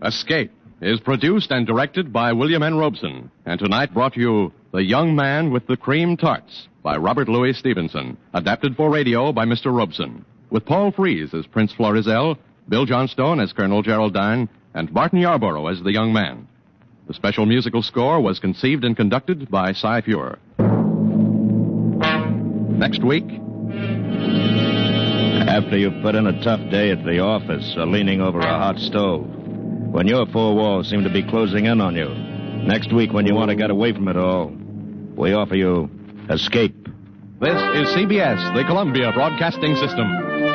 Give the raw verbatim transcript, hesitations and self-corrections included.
Escape is produced and directed by William N. Robeson, and tonight brought to you The Young Man with the Cream Tarts by Robert Louis Stevenson, adapted for radio by Mister Robeson, with Paul Frees as Prince Florizel, Bill Johnstone as Colonel Geraldine, and Martin Yarborough as the young man. The special musical score was conceived and conducted by Cy Feuer. Next week... After you've put in a tough day at the office or leaning over a hot stove, when your four walls seem to be closing in on you, next week when you want to get away from it all, we offer you Escape. This is C B S, the Columbia Broadcasting System.